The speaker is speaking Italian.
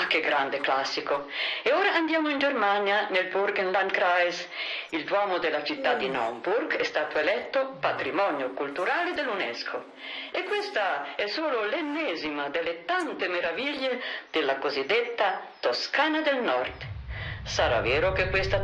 Ah, che grande classico. E ora andiamo in Germania, nel Burgenlandkreis. Il Duomo della città di Naumburg è stato eletto patrimonio culturale dell'UNESCO. E questa è solo l'ennesima delle tante meraviglie della cosiddetta Toscana del Nord. Sarà vero che questa